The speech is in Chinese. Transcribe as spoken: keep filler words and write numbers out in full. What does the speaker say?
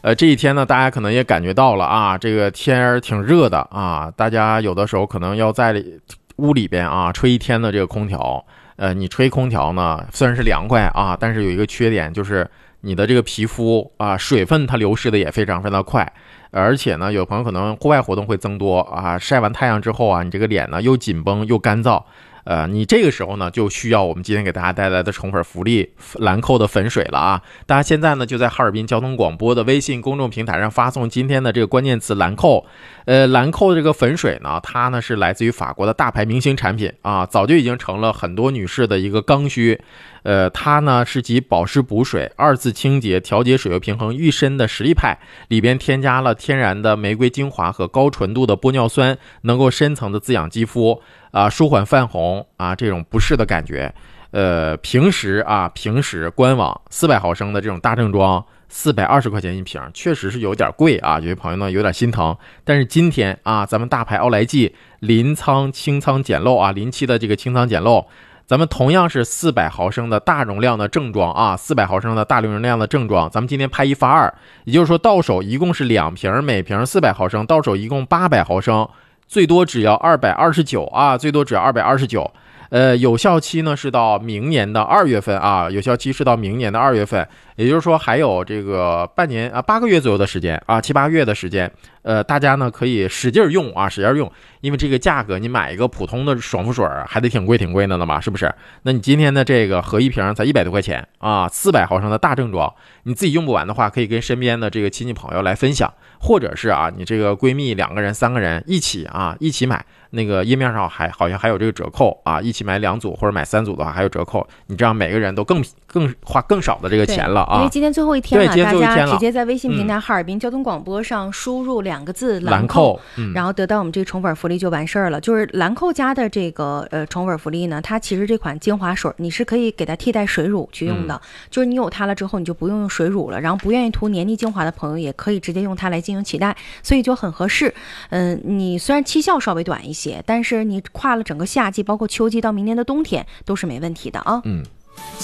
呃，这一天呢，大家可能也感觉到了啊，这个天儿挺热的啊，大家有的时候可能要在屋里边啊吹一天的这个空调。呃，你吹空调呢，虽然是凉快啊，但是有一个缺点就是你的这个皮肤啊，水分它流失的也非常非常的快。而且呢，有朋友可能户外活动会增多啊，晒完太阳之后啊，你这个脸呢又紧绷又干燥。呃，你这个时候呢，就需要我们今天给大家带来的宠粉福利兰蔻的粉水了啊！大家现在呢就在哈尔滨交通广播的微信公众平台上发送今天的这个关键词兰蔻。呃，兰蔻的这个粉水呢，它呢是来自于法国的大牌明星产品啊，早就已经成了很多女士的一个刚需。呃，它呢是集保湿补水、二次清洁、调节水油平衡、育身的实力派，里边添加了天然的玫瑰精华和高纯度的玻尿酸，能够深层的滋养肌肤啊，舒缓泛红啊这种不适的感觉。呃，平时啊，平时官网四百毫升的这种大正装，四百二十块钱一瓶，确实是有点贵啊，有些朋友呢有点心疼。但是今天啊，咱们大牌奥莱纪临苍清仓简陋啊，临期的这个清仓简陋。咱们同样是四百毫升的大容量的正装啊，四百毫升的大容量的正装，咱们今天拍一发二，也就是说到手一共是两瓶，每瓶四百毫升，到手一共八百毫升，最多只要二百二十九啊，最多只要二百二十九。呃，有效期呢是到明年的二月份啊，有效期是到明年的二月份，也就是说还有这个半年啊，八个月左右的时间啊，七八个月的时间。呃，大家呢可以使劲用啊，使劲用，因为这个价格，你买一个普通的爽肤水还得挺贵挺贵的呢嘛，是不是？那你今天的这个合一瓶才一百多块钱啊，四百毫升的大正装，你自己用不完的话，可以跟身边的这个亲戚朋友来分享，或者是啊，你这个闺蜜两个人、三个人一起啊，一起买。那个页面上还好像还有这个折扣啊，一起买两组或者买三组的话还有折扣，你这样每个人都更更花更少的这个钱了啊。 因为今天最后一天了， 对，大家直接在微信平台哈尔滨交通广播上输入两个字兰蔻， 嗯，然后得到我们这个宠粉福利就完事儿了。就是兰蔻家的这个呃宠粉福利呢，它其实这款精华水你是可以给它替代水乳去用的，嗯、就是你有它了之后你就不用用水乳了，然后不愿意涂黏腻精华的朋友也可以直接用它来进行取代，所以就很合适。嗯、呃，你虽然期效稍微短一些，但是你跨了整个夏季，包括秋季到明年的冬天都是没问题的啊。 嗯。